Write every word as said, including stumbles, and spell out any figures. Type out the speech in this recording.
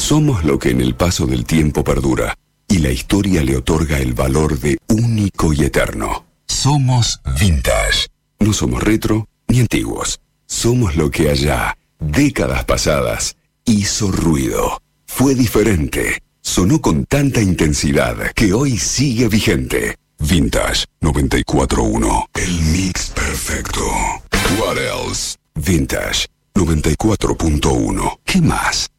Somos lo que en el paso del tiempo perdura y la historia le otorga el valor de único y eterno. Somos vintage. No somos retro ni antiguos. Somos lo que allá, décadas pasadas, hizo ruido. Fue diferente. Sonó con tanta intensidad que hoy sigue vigente. Vintage noventa y cuatro punto uno. El mix perfecto. What else? Vintage noventa y cuatro punto uno. ¿Qué más?